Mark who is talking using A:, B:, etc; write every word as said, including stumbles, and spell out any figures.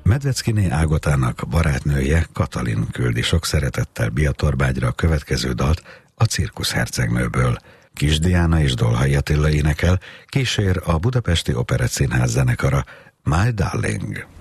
A: Medveckiné Ágotának barátnője, Katalin küldi sok szeretettel Biatorbágyra a következő dalt a Cirkusz hercegnőből. Kis Diana és Dolhai Attila énekel, kísér a Budapesti Operettszínház zenekara. My Darling.